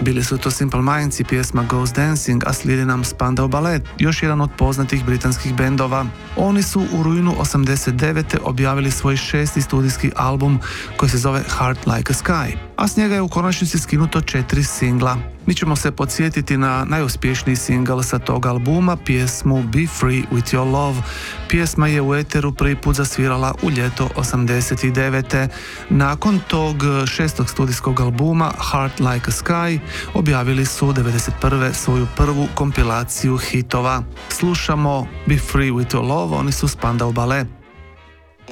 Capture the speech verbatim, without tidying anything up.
Bili su to Simple Minds i pjesma Ghost Dancing, a slijedi nam Spandau Ballet, još jedan od poznatih britanskih bendova. Oni su u rujnu osamdeset devete objavili svoj šesti studijski album koji se zove Heart Like a Sky, a s njega je u konačnici skinuto četiri singla. Mi ćemo se podsjetiti na najuspješniji singl sa tog albuma, pjesmu Be Free With Your Love. Pjesma je u eteru prvi put zasvirala u ljeto osamdeset devete. Nakon tog šestog studijskog albuma Heart Like a Sky objavili su devedeset prve svoju prvu kompilaciju hitova. Slušamo Be Free With Your Love, oni su Spandau Ballet.